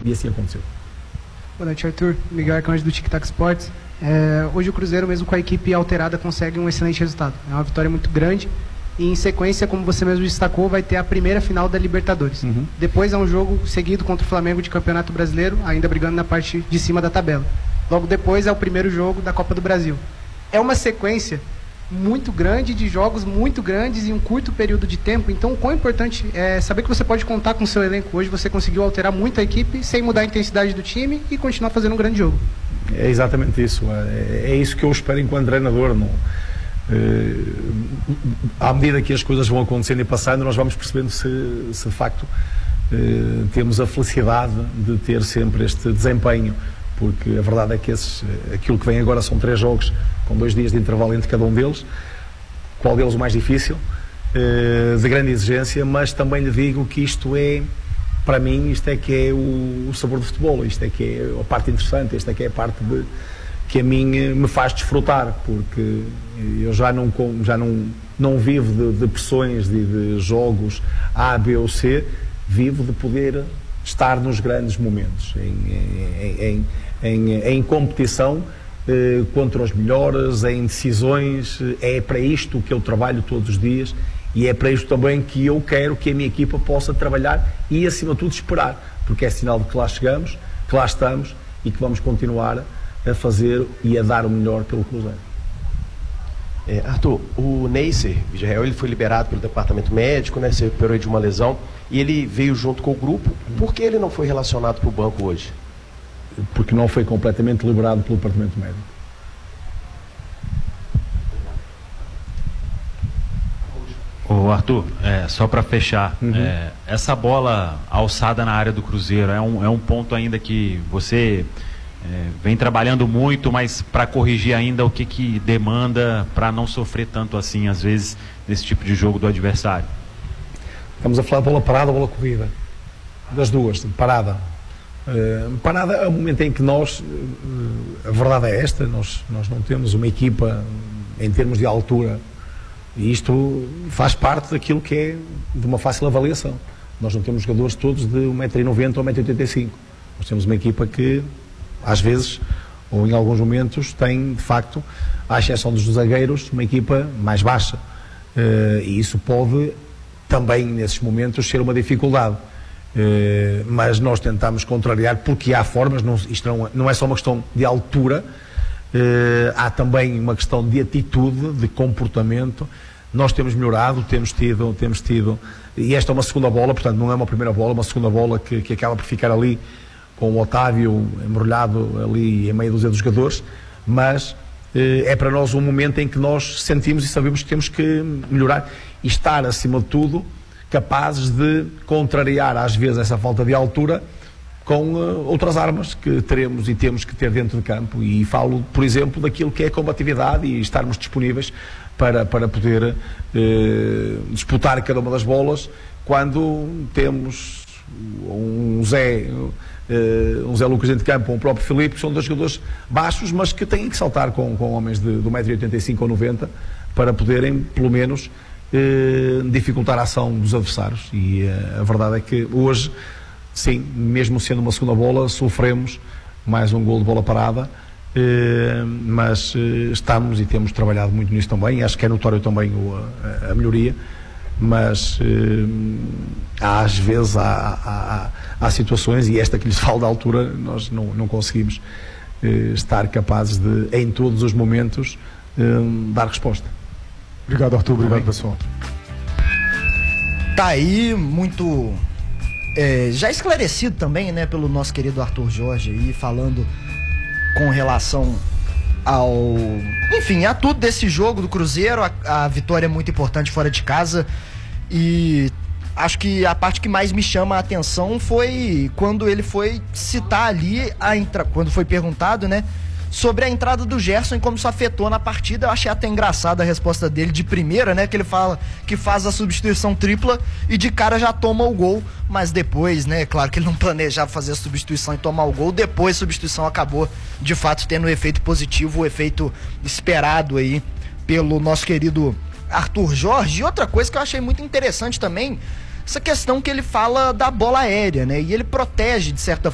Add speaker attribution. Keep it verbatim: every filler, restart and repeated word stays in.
Speaker 1: E assim aconteceu.
Speaker 2: Boa noite, Arthur. Miguel Arcanjo do Tic Tac Sports. É, hoje o Cruzeiro, mesmo com a equipe alterada, consegue um excelente resultado. É uma vitória muito grande. E em sequência, como você mesmo destacou, vai ter a primeira final da Libertadores. Uhum. Depois é um jogo seguido contra o Flamengo de Campeonato Brasileiro, ainda brigando na parte de cima da tabela. Logo depois é o primeiro jogo da Copa do Brasil. É uma sequência muito grande, de jogos muito grandes em um curto período de tempo. Então, o quão importante é saber que você pode contar com o seu elenco. Hoje você conseguiu alterar muito a equipe sem mudar a intensidade do time e continuar fazendo um grande jogo.
Speaker 1: É exatamente isso. É, é isso que eu espero enquanto treinador. Não? É, à medida que as coisas vão acontecendo e passando, nós vamos percebendo se, se de facto é, temos a felicidade de ter sempre este desempenho. Porque a verdade é que esses, aquilo que vem agora são três jogos com dois dias de intervalo entre cada um deles. Qual deles o mais difícil, de grande exigência, mas também lhe digo que isto é, para mim, isto é que é o, o sabor do futebol, isto é que é a parte interessante, isto é que é a parte de, que a mim me faz desfrutar, porque eu já não, já não, não vivo de, de pressões, de, de jogos A, B ou C, vivo de poder estar nos grandes momentos, em, em, em, em, em competição eh, contra os melhores, em decisões. É para isto que eu trabalho todos os dias e é para isto também que eu quero que a minha equipa possa trabalhar e, acima de tudo, esperar, porque é sinal de que lá chegamos, que lá estamos e que vamos continuar a fazer e a dar o melhor pelo Cruzeiro.
Speaker 3: É, Arthur, o Neisser Villarreal, ele foi liberado pelo departamento médico, né, se recuperou de uma lesão e ele veio junto com o grupo. Por que ele não foi relacionado para o banco hoje?
Speaker 1: Porque não foi completamente liberado pelo departamento médico.
Speaker 4: Ô Arthur, é, só para fechar,
Speaker 1: uhum.
Speaker 4: é, essa bola alçada na área do Cruzeiro é um, é um ponto ainda que você é, vem trabalhando muito, mas para corrigir ainda o que, que demanda para não sofrer tanto assim, às vezes, nesse tipo de jogo do adversário?
Speaker 1: Estamos a falar de bola parada ou bola corrida? Das duas, parada. Uh, parada é o momento em que nós, uh, a verdade é esta, nós, nós não temos uma equipa em termos de altura. E isto faz parte daquilo que é de uma fácil avaliação. Nós não temos jogadores todos de um metro e noventa ou um metro e oitenta e cinco. Nós temos uma equipa que, às vezes, ou em alguns momentos, tem, de facto, à exceção dos zagueiros, uma equipa mais baixa. Uh, e isso pode, também, nesses momentos, ser uma dificuldade. Uh, mas nós tentamos contrariar, porque há formas, não, isto não, não é só uma questão de altura, Uh, há também uma questão de atitude, de comportamento. Nós temos melhorado, temos tido, temos tido, e esta é uma segunda bola, portanto não é uma primeira bola, uma segunda bola que, que acaba por ficar ali com o Otávio embrulhado ali em meio dos jogadores, mas uh, é para nós um momento em que nós sentimos e sabemos que temos que melhorar e estar, acima de tudo, capazes de contrariar às vezes essa falta de altura com uh, outras armas que teremos e temos que ter dentro de campo, e falo, por exemplo, daquilo que é a combatividade e estarmos disponíveis para, para poder uh, disputar cada uma das bolas quando temos um Zé, uh, um Zé Lucas dentro de campo ou um próprio Filipe, que são dois jogadores baixos, mas que têm que saltar com, com homens de, de um metro e oitenta e cinco ou noventa para poderem, pelo menos, uh, dificultar a ação dos adversários. E uh, a verdade é que hoje, sim, mesmo sendo uma segunda bola, sofremos mais um gol de bola parada, eh, mas eh, estamos e temos trabalhado muito nisso também. Acho que é notório também o, a, a melhoria, mas eh, há, às vezes há, há, há situações, e esta que lhes falo da altura, nós não, não conseguimos eh, estar capazes de, em todos os momentos, eh, dar resposta.
Speaker 5: Obrigado, Arthur. Obrigado, pessoal.
Speaker 6: Tá aí, muito... É, já esclarecido também, né, pelo nosso querido Arthur Jorge aí, falando com relação ao... Enfim, a tudo desse jogo do Cruzeiro. A, a vitória é muito importante fora de casa, e acho que a parte que mais me chama a atenção foi quando ele foi citar ali, a entra... quando foi perguntado, né, sobre a entrada do Gerson e como isso afetou na partida. Eu achei até engraçada a resposta dele de primeira, né, que ele fala que faz a substituição tripla e de cara já toma o gol, mas depois, né, claro que ele não planejava fazer a substituição e tomar o gol, depois a substituição acabou de fato tendo o efeito positivo, o efeito esperado aí pelo nosso querido Arthur Jorge. E outra coisa que eu achei muito interessante também, essa questão que ele fala da bola aérea, né, e ele protege de certa